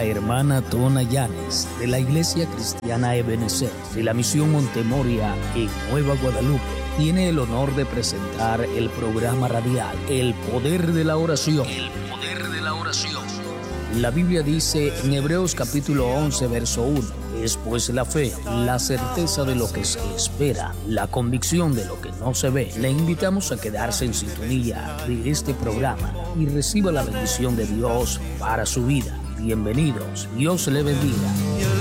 la hermana Tona Yanes de la Iglesia Cristiana Ebenezer de la Misión Montemoria en Nueva Guadalupe. Tiene el honor de presentar el programa radial El Poder de la Oración. El Poder de la Oración. La Biblia dice en Hebreos capítulo 11, verso 1, es pues la fe, la certeza de lo que se espera, la convicción de lo que no se ve. Le invitamos a quedarse en sintonía de este programa y reciba la bendición de Dios para su vida. Bienvenidos, Dios le bendiga.